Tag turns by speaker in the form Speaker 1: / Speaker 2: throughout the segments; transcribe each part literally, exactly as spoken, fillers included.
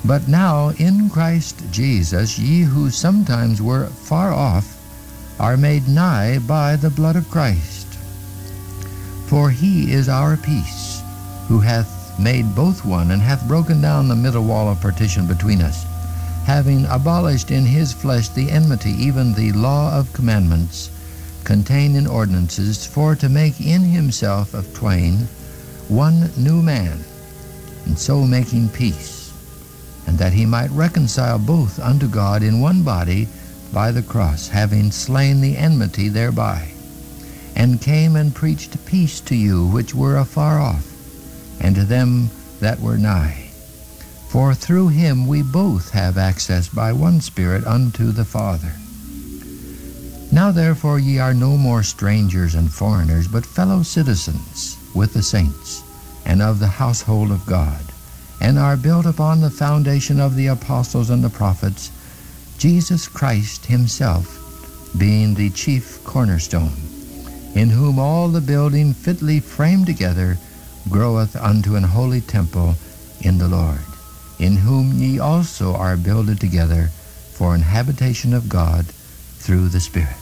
Speaker 1: But now in Christ Jesus ye who sometimes were far off are made nigh by the blood of Christ. For he is our peace, who hath made both one, and hath broken down the middle wall of partition between us, having abolished in his flesh the enmity, even the law of commandments contained in ordinances, for to make in himself of twain one new man, and so making peace, and that he might reconcile both unto God in one body by the cross, having slain the enmity thereby, and came and preached peace to you which were afar off, and to them that were nigh. For through him we both have access by one Spirit unto the Father. Now therefore ye are no more strangers and foreigners, but fellow citizens with the saints, and of the household of God, and are built upon the foundation of the apostles and the prophets, Jesus Christ himself being the chief cornerstone, in whom all the building fitly framed together groweth unto an holy temple in the Lord, in whom ye also are builded together for an habitation of God through the Spirit.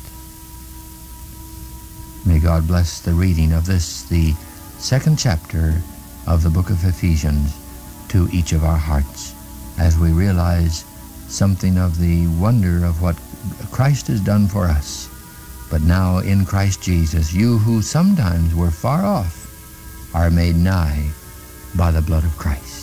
Speaker 1: May God bless the reading of this, the second chapter of the book of Ephesians, to each of our hearts, as we realize something of the wonder of what Christ has done for us. But now in Christ Jesus, you who sometimes were far off are made nigh by the blood of Christ.